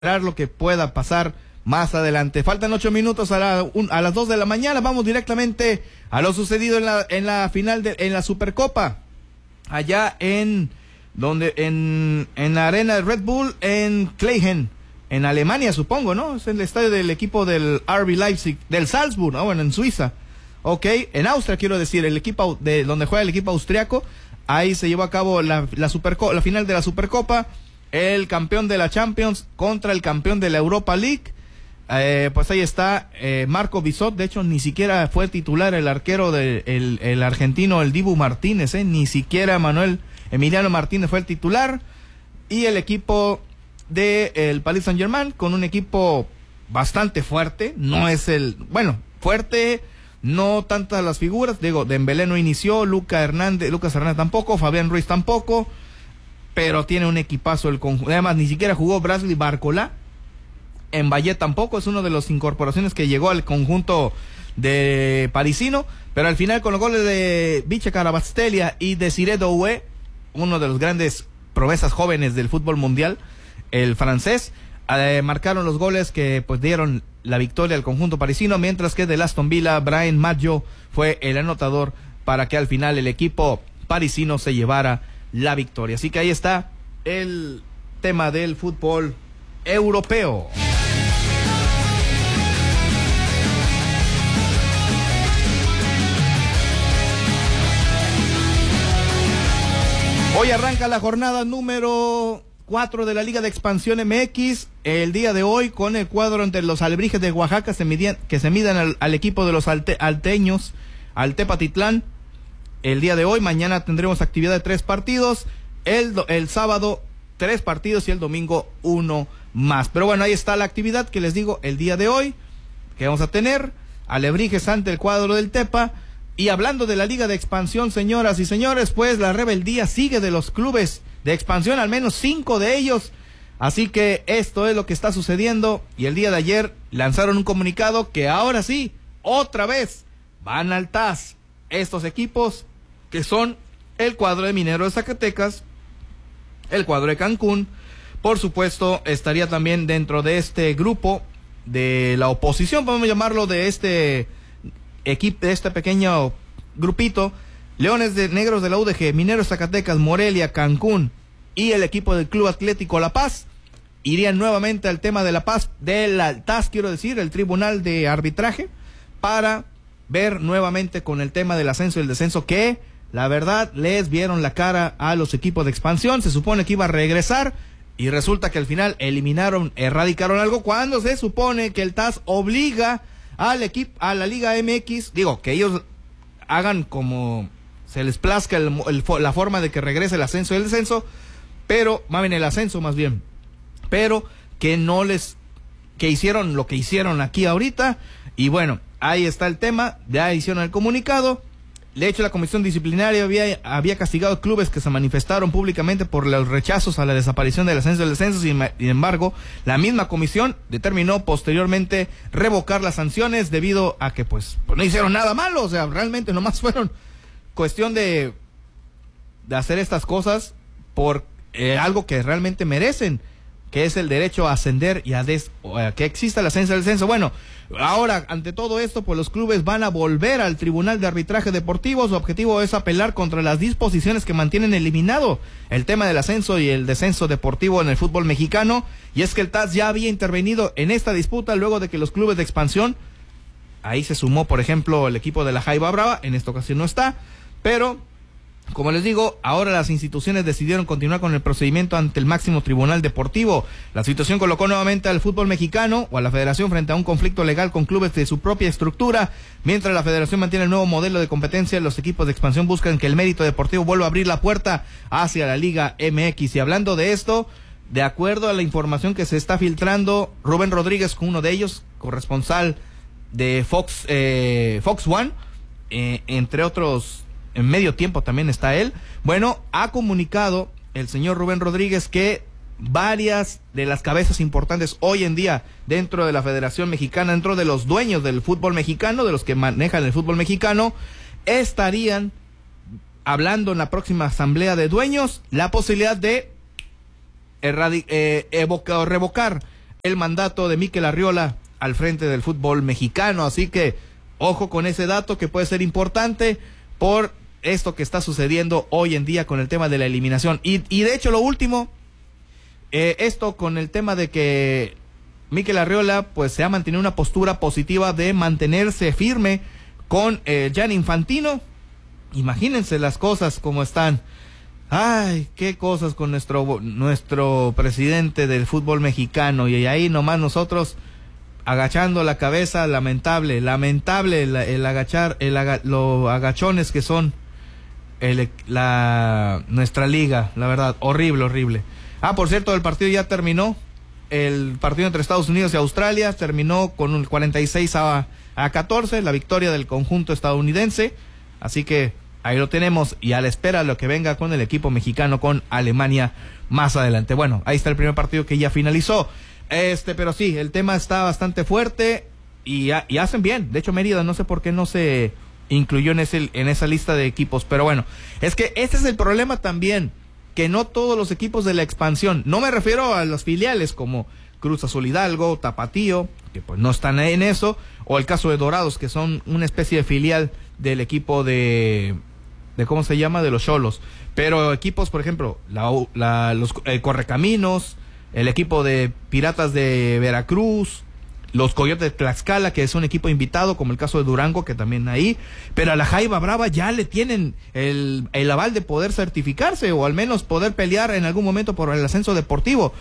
lo que pueda pasar más adelante. Faltan 8 minutos a las 2 de la mañana. Vamos directamente a lo sucedido en la final en la Supercopa. Allá en la arena de Red Bull en Kleinhen, en Alemania, supongo, ¿no? Es el estadio del equipo del RB Leipzig, del Salzburg, ¿no? Bueno, en Suiza. Ok, en Austria, quiero decir, el equipo de donde juega el equipo austriaco. Ahí se llevó a cabo la final de la Supercopa. El campeón de la Champions contra el campeón de la Europa League. Pues ahí está Marco Bisot. De hecho, ni siquiera fue titular el arquero el argentino, el Dibu Martínez, ni siquiera Emiliano Martínez fue el titular. Y el equipo del Paris Saint-Germain, con un equipo bastante fuerte. No es fuerte, no tantas las figuras. Digo, Dembélé no inició, Lucas Hernández tampoco, Fabián Ruiz tampoco. Pero tiene un equipazo el conjunto. Además, ni siquiera jugó Bradley Barcola. Mbappé tampoco, es uno de las incorporaciones que llegó al conjunto de parisino. Pero al final, con los goles de Viche Carabastelia y de Desiré Doué, uno de los grandes promesas jóvenes del fútbol mundial, el francés, marcaron los goles que pues dieron la victoria al conjunto parisino, mientras que del Aston Villa, Brian Maggio fue el anotador para que al final el equipo parisino se llevara la victoria. Así que ahí está el tema del fútbol europeo. Hoy arranca la jornada número 4 de la Liga de Expansión MX. El día de hoy, con el cuadro entre los Alebrijes de Oaxaca que se midan al equipo de los alteños, al Tepatitlán. El día de hoy, mañana tendremos actividad de 3 partidos, el sábado 3 partidos y el domingo 1 más. Pero bueno, ahí está la actividad que les digo el día de hoy, que vamos a tener Alebrijes ante el cuadro del Tepa. Y hablando de la Liga de Expansión, señoras y señores, pues la rebeldía sigue de los clubes de expansión, al menos 5 de ellos. Así que esto es lo que está sucediendo. Y el día de ayer lanzaron un comunicado que ahora sí, otra vez, van al TAS. Estos equipos que son el cuadro de Mineros de Zacatecas, el cuadro de Cancún, por supuesto, estaría también dentro de este grupo de la oposición, podemos llamarlo, de este equipo, de este pequeño grupito, Leones Negros de la UDG, Mineros de Zacatecas, Morelia, Cancún y el equipo del Club Atlético La Paz. Irían nuevamente al tema de La Paz, del TAS, quiero decir, el Tribunal de Arbitraje, para ver nuevamente con el tema del ascenso y el descenso, que la verdad les vieron la cara a los equipos de expansión. Se supone que iba a regresar y resulta que al final erradicaron algo, cuando se supone que el TAS obliga al equipo, a la Liga MX, que ellos hagan como se les plazca la forma de que regrese el ascenso y el descenso, pero el ascenso más bien, pero que hicieron lo que hicieron aquí ahorita. Y bueno, ahí está el tema, ya hicieron el comunicado. De hecho, la comisión disciplinaria había castigado clubes que se manifestaron públicamente por los rechazos a la desaparición del ascenso y el descenso. Sin embargo, la misma comisión determinó posteriormente revocar las sanciones debido a que pues no hicieron nada malo. O sea, realmente nomás fueron cuestión de hacer estas cosas por algo que realmente merecen, que es el derecho a ascender y a que exista el ascenso y el descenso. Bueno, ahora, ante todo esto, pues los clubes van a volver al Tribunal de Arbitraje Deportivo. Su objetivo es apelar contra las disposiciones que mantienen eliminado el tema del ascenso y el descenso deportivo en el fútbol mexicano. Y es que el TAS ya había intervenido en esta disputa luego de que los clubes de expansión, ahí se sumó, por ejemplo, el equipo de la Jaiba Brava, en esta ocasión no está, pero como les digo, ahora las instituciones decidieron continuar con el procedimiento ante el máximo tribunal deportivo. La situación colocó nuevamente al fútbol mexicano o a la federación frente a un conflicto legal con clubes de su propia estructura. Mientras la federación mantiene el nuevo modelo de competencia, los equipos de expansión buscan que el mérito deportivo vuelva a abrir la puerta hacia la Liga MX. Y hablando de esto, de acuerdo a la información que se está filtrando, Rubén Rodríguez, uno de ellos, corresponsal de Fox One, entre otros, en Medio Tiempo también está él. Bueno, ha comunicado el señor Rubén Rodríguez que varias de las cabezas importantes hoy en día dentro de la Federación Mexicana, dentro de los dueños del fútbol mexicano, de los que manejan el fútbol mexicano, estarían hablando en la próxima asamblea de dueños la posibilidad de revocar el mandato de Mikel Arriola al frente del fútbol mexicano. Así que ojo con ese dato que puede ser importante por esto que está sucediendo hoy en día con el tema de la eliminación. Y de hecho lo último, esto con el tema de que Mikel Arriola pues se ha mantenido una postura positiva de mantenerse firme con Gianni Infantino. Imagínense las cosas como están. Ay, qué cosas con nuestro presidente del fútbol mexicano, y ahí nomás nosotros agachando la cabeza. Lamentable el agachar, los agachones que son nuestra liga, la verdad, horrible. Por cierto, el partido ya terminó, el partido entre Estados Unidos y Australia terminó con un 46-14, la victoria del conjunto estadounidense, así que ahí lo tenemos, y a la espera de lo que venga con el equipo mexicano con Alemania más adelante. Bueno, ahí está el primer partido que ya finalizó. Pero sí, el tema está bastante fuerte y hacen bien. De hecho, Mérida no sé por qué no se incluyó en esa lista de equipos, pero bueno, es que este es el problema también, que no todos los equipos de la expansión, no me refiero a los filiales como Cruz Azul Hidalgo, Tapatío, que pues no están en eso, o el caso de Dorados, que son una especie de filial del equipo de ¿cómo se llama? De los Xolos. Pero equipos, por ejemplo, los Correcaminos, el equipo de Piratas de Veracruz, los Coyotes de Tlaxcala, que es un equipo invitado, como el caso de Durango, que también ahí, pero a la Jaiba Brava ya le tienen el aval de poder certificarse, o al menos poder pelear en algún momento por el ascenso deportivo.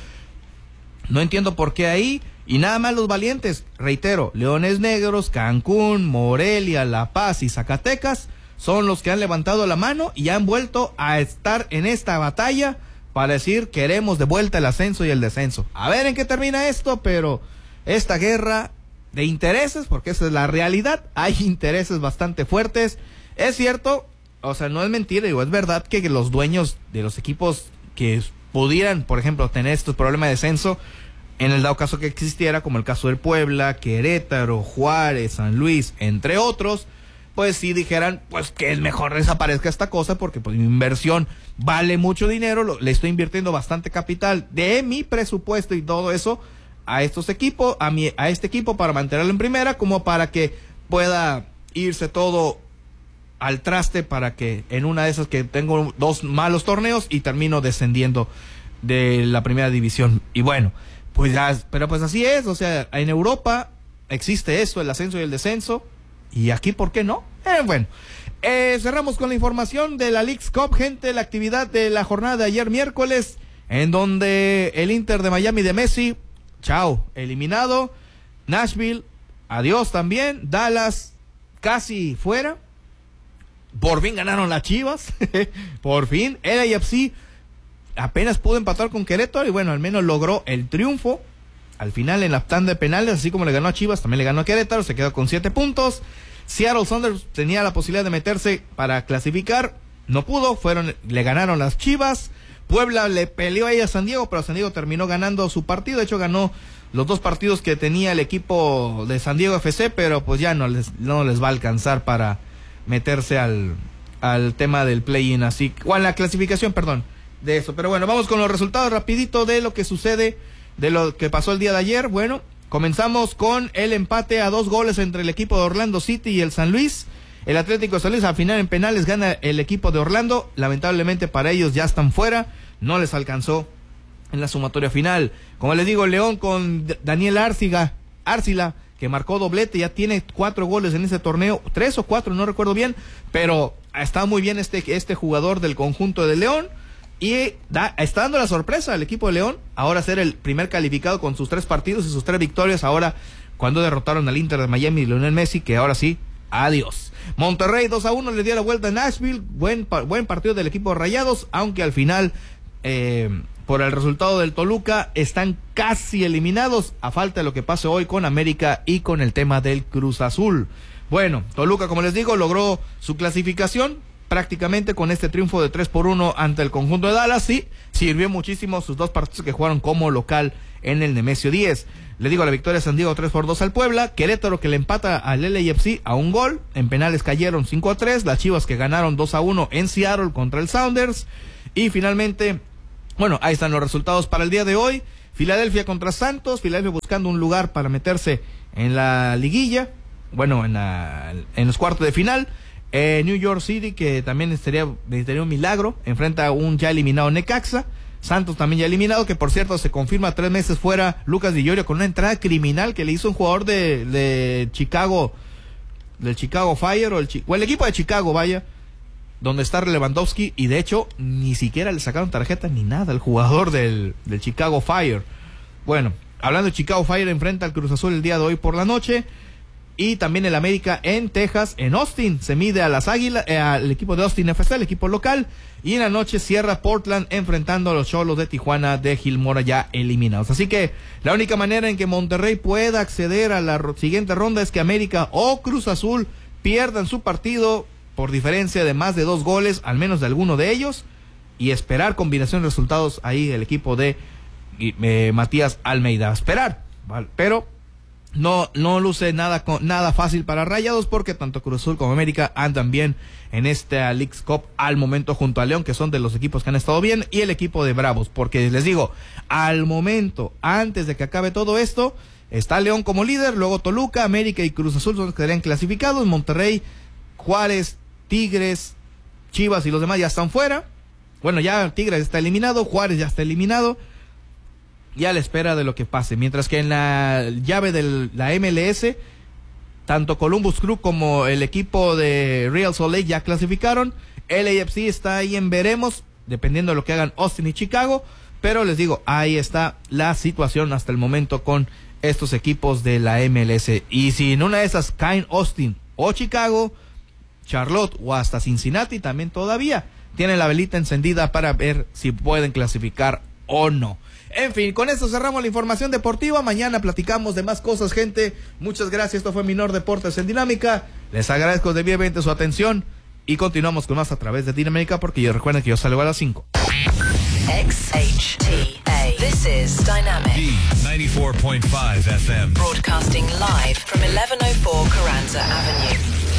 No entiendo por qué ahí, y nada más los valientes, reitero, Leones Negros, Cancún, Morelia, La Paz y Zacatecas son los que han levantado la mano y han vuelto a estar en esta batalla para decir queremos de vuelta el ascenso y el descenso. A ver en qué termina esto, pero esta guerra de intereses, porque esa es la realidad, hay intereses bastante fuertes. Es cierto, o sea, no es mentira, digo, es verdad que los dueños de los equipos que pudieran, por ejemplo, tener estos problemas de descenso, en el dado caso que existiera, como el caso del Puebla, Querétaro, Juárez, San Luis, entre otros, pues si dijeran, pues que es mejor desaparezca esta cosa, porque pues mi inversión vale mucho dinero, le estoy invirtiendo bastante capital de mi presupuesto y todo eso a estos equipos, a este equipo para mantenerlo en primera, como para que pueda irse todo al traste, para que en una de esas que tengo 2 malos torneos y termino descendiendo de la primera división. Y bueno, pues ya, pero pues así es, o sea, en Europa existe eso, el ascenso y el descenso, y aquí, ¿por qué no? Bueno, cerramos con la información de la Leagues Cup, gente, la actividad de la jornada de ayer miércoles, en donde el Inter de Miami de Messi, chao, eliminado, Nashville, adiós también, Dallas, casi fuera, por fin ganaron las Chivas, por fin, el LAFC apenas pudo empatar con Querétaro, y bueno, al menos logró el triunfo, al final en la tanda de penales, así como le ganó a Chivas, también le ganó a Querétaro, se quedó con 7 puntos. Seattle Sounders tenía la posibilidad de meterse para clasificar, no pudo, le ganaron las Chivas. Puebla le peleó ahí a San Diego, pero San Diego terminó ganando su partido, de hecho ganó los 2 partidos que tenía el equipo de San Diego FC, pero pues ya no les va a alcanzar para meterse al tema del play-in, así, o a la clasificación, perdón, de eso. Pero bueno, vamos con los resultados rapidito de lo que sucede, de lo que pasó el día de ayer. Bueno, comenzamos con el empate a 2 goles entre el equipo de Orlando City y el San Luis. El Atlético de San Luis al final en penales gana el equipo de Orlando. Lamentablemente para ellos ya están fuera, no les alcanzó en la sumatoria final. Como les digo, León con Daniel Arcila, que marcó doblete, ya tiene 4 goles en ese torneo, 3 o 4, no recuerdo bien, pero está muy bien este jugador del conjunto de León. Y está dando la sorpresa al equipo de León, ahora ser el primer calificado con sus 3 partidos y sus 3 victorias, ahora cuando derrotaron al Inter de Miami y Lionel Messi, que ahora sí, adiós. Monterrey 2-1 le dio la vuelta a Nashville, buen partido del equipo de Rayados, aunque al final, por el resultado del Toluca, están casi eliminados, a falta de lo que pase hoy con América y con el tema del Cruz Azul. Bueno, Toluca, como les digo, logró su clasificación, prácticamente con este triunfo de 3-1 ante el conjunto de Dallas. Sí, sirvió muchísimo sus 2 partidos que jugaron como local en el Nemesio 10. Le digo, la victoria de San Diego 3-2 al Puebla, Querétaro que le empata al LAFC a 1 gol, en penales cayeron 5-3, las Chivas que ganaron 2-1 en Seattle contra el Sounders, y finalmente, bueno, ahí están los resultados para el día de hoy. Filadelfia contra Santos, Filadelfia buscando un lugar para meterse en la liguilla, bueno, en los cuartos de final. New York City, que también necesitaría un milagro, enfrenta a un ya eliminado Necaxa. Santos también ya eliminado, que por cierto se confirma 3 meses fuera Lucas Di Llorio con una entrada criminal que le hizo un jugador de Chicago, del Chicago Fire, o el equipo de Chicago, vaya, donde está Lewandowski, y de hecho ni siquiera le sacaron tarjeta ni nada al jugador del Chicago Fire. Bueno, hablando de Chicago Fire, enfrenta al Cruz Azul el día de hoy por la noche. Y también el América en Texas, en Austin, se mide a las Águilas, al equipo de Austin FC, el equipo local. Y en la noche cierra Portland enfrentando a los Xolos de Tijuana de Gil Mora, ya eliminados. Así que la única manera en que Monterrey pueda acceder a la siguiente ronda es que América o Cruz Azul pierdan su partido por diferencia de más de 2 goles, al menos de alguno de ellos, y esperar combinación de resultados ahí el equipo de Matías Almeida. Esperar, ¿vale? Pero no luce nada fácil para Rayados, porque tanto Cruz Azul como América andan bien en esta Leagues Cup al momento, junto a León, que son de los equipos que han estado bien, y el equipo de Bravos, porque les digo, al momento, antes de que acabe todo esto, está León como líder, luego Toluca, América y Cruz Azul son los que quedarían clasificados. Monterrey, Juárez, Tigres, Chivas y los demás ya están fuera. Bueno, ya Tigres está eliminado, Juárez ya está eliminado, y a la espera de lo que pase. Mientras que en la llave de la MLS, tanto Columbus Crew como el equipo de Real Salt Lake ya clasificaron. LAFC está ahí en veremos, dependiendo de lo que hagan Austin y Chicago. Pero les digo, ahí está la situación hasta el momento con estos equipos de la MLS. Y si en una de esas caen Austin o Chicago, Charlotte o hasta Cincinnati, también todavía tienen la velita encendida para ver si pueden clasificar o no. En fin, con esto cerramos la información deportiva. Mañana platicamos de más cosas, gente. Muchas gracias. Esto fue Minor Deportes en Dinámica. Les agradezco debidamente su atención y continuamos con más a través de Dinámica, porque recuerden que yo salgo a las 5. XHTA. This is Dynamic. D94.5 FM. Broadcasting live from 1104 Carranza Avenue.